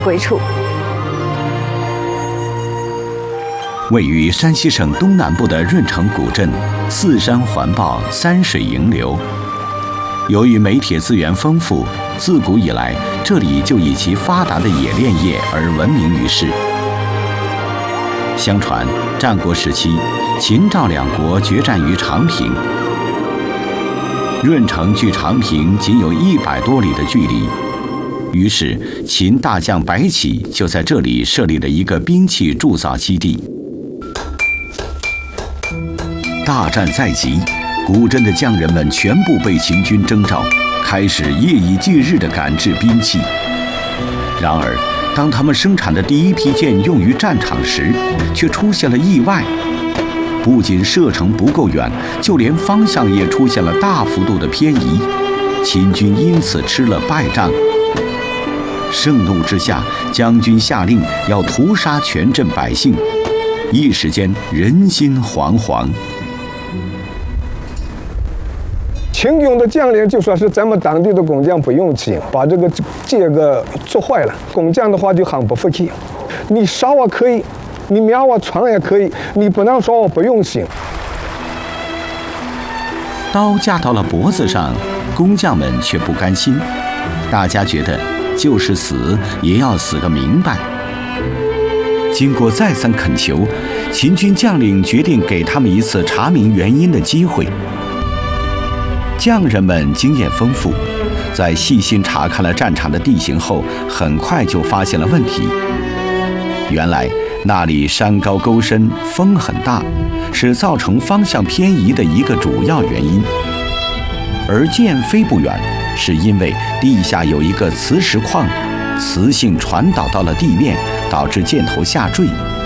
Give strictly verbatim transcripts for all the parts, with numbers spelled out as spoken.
归处。 位于山西省东南部的润城古镇，四山环抱，山水迎流。由于煤铁资源丰富，自古以来这里就以其发达的冶炼业而闻名于世。相传，战国时期，秦赵两国决战于长平。润城距长平仅有一百多里的距离，于是秦大将白起就在这里设立了一个兵器铸造基地。大战在即，古镇的匠人们全部被秦军征召，开始夜以继日地赶制兵器。然而，当他们生产的第一批箭用于战场时，却出现了意外。不仅射程不够远，就连方向也出现了大幅度的偏移，秦军因此吃了败仗。盛怒之下，将军下令要屠杀全镇百姓，一时间人心惶惶。 秦军的将领就说是咱们当地的工匠不用心，把这个这个做坏了。工匠的话就很不服气，你杀我可以，你瞄我船也可以，你不能说我不用心。 刀架到了脖子上，工匠们却不甘心，大家觉得就是死也要死个明白。经过再三恳求，秦军将领决定给他们一次查明原因的机会。匠人们经验丰富，在细心查看了战场的地形后，很快就发现了问题。原来那里山高沟深，风很大，是造成方向偏移的一个主要原因。而箭飞不远，是因为地下有一个磁石矿，磁性传导到了地面，导致箭头下坠。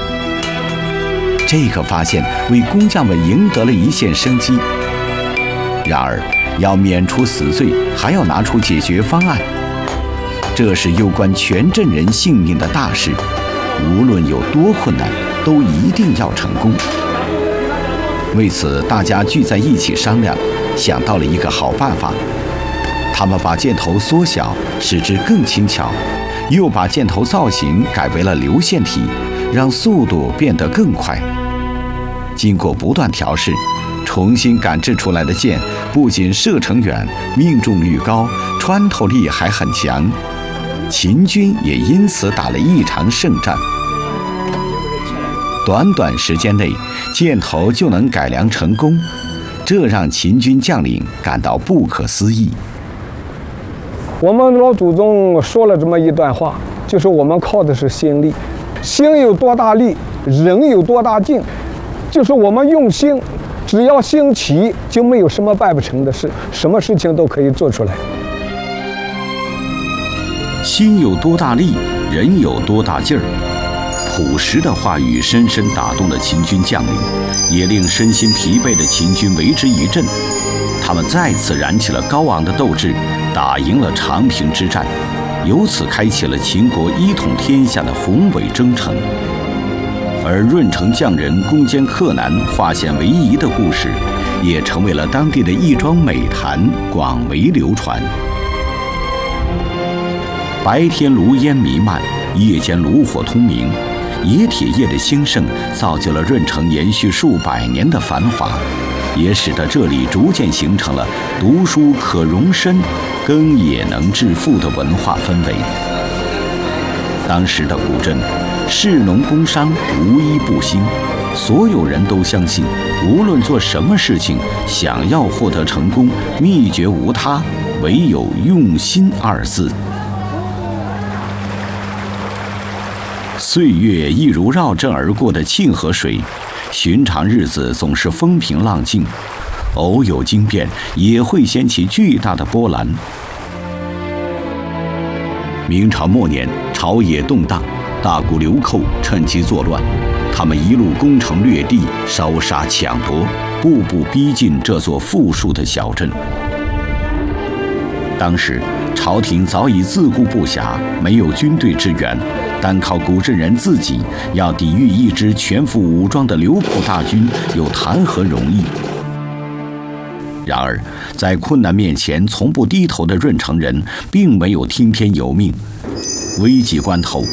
这个发现为工匠们赢得了一线生机。然而，要免除死罪，还要拿出解决方案，这是攸关全镇人性命的大事，无论有多困难，都一定要成功。为此，大家聚在一起商量，想到了一个好办法。他们把箭头缩小，使之更轻巧，又把箭头造型改为了流线体，让速度变得更快。经过不断调试，重新赶制出来的箭不仅射程远，命中率高，穿透力还很强。秦军也因此打了一场胜仗。短短时间内，箭头就能改良成功，这让秦军将领感到不可思议。 我们老祖宗说了这么一段话，就是我们靠的是心力，心有多大力，人有多大劲，就是我们用心，只要心齐，就没有什么办不成的事，什么事情都可以做出来。 心有多大力，人有多大劲儿。朴实的话语深深打动了秦军将领，也令身心疲惫的秦军为之一振。他们再次燃起了高昂的斗志，打赢了长平之战，由此开启了秦国一统天下的宏伟征程。而润城匠人攻坚克难、化险为夷的故事，也成为了当地的一桩美谈，广为流传。白天炉烟弥漫，夜间炉火通明，冶铁业的兴盛造就了润城延续数百年的繁华，也使得这里逐渐形成了读书可容身，耕也能致富的文化氛围。当时的古镇，士农工商无一不兴，所有人都相信，无论做什么事情，想要获得成功，秘诀无他，唯有用心二字。岁月一如绕镇而过的沁河水，寻常日子总是风平浪静，偶有惊变，也会掀起巨大的波澜。明朝末年，朝野动荡，大股流寇趁机作乱，他们一路攻城略地，烧杀抢夺，步步逼近这座富庶的小镇。当时朝廷早已自顾不暇，没有军队支援，单靠古镇人自己要抵御一支全副武装的流寇大军，又谈何容易？然而，在困难面前从不低头的润城人，并没有听天由命。危急关头，